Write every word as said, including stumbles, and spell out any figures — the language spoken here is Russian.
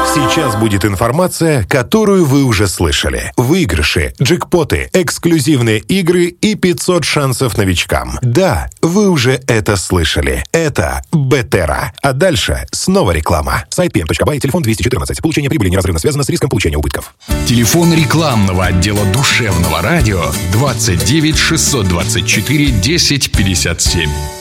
Сейчас будет информация, которую вы уже слышали. Выигрыши, джекпоты, эксклюзивные игры и пятьсот шансов новичкам. Да, вы уже это слышали. Это Бетера. А дальше снова реклама. Сайт пи эм точка бай, телефон двести четырнадцать. Получение прибыли неразрывно связано с риском получения убытков. Телефон рекламного отдела душевного радио двадцать девять шестьсот двадцать четыре десять пятьдесят семь.